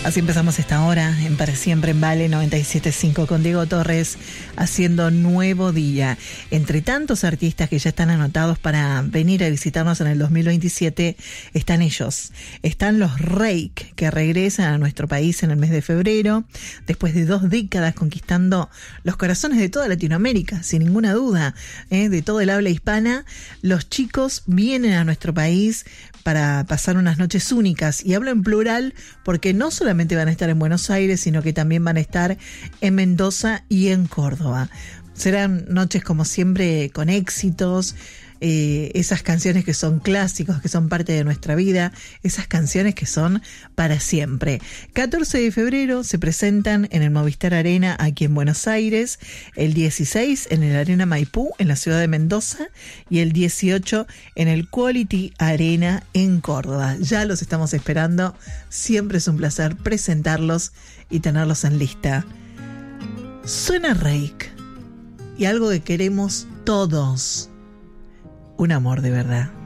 Así empezamos esta hora en Para Siempre en Vale 97.5 con Diego Torres, haciendo nuevo día. Entre tantos artistas que ya están anotados para venir a visitarnos en el 2027, están ellos. Están los Reik, que regresan a nuestro país en el mes de febrero, después de 2 décadas conquistando los corazones de toda Latinoamérica, sin ninguna duda, de todo el habla hispana. Los chicos vienen a nuestro país para pasar unas noches únicas, y hablo en plural porque no solamente van a estar en Buenos Aires, sino que también van a estar en Mendoza y en Córdoba. Serán noches como siempre con éxitos, esas canciones que son clásicos, que son parte de nuestra vida, esas canciones que son para siempre. 14 de febrero se presentan en el Movistar Arena aquí en Buenos Aires, el 16 en el Arena Maipú en la ciudad de Mendoza y el 18 en el Quality Arena en Córdoba. Ya los estamos esperando, siempre es un placer presentarlos y tenerlos en lista. Suena Reik y algo que queremos todos: un amor de verdad.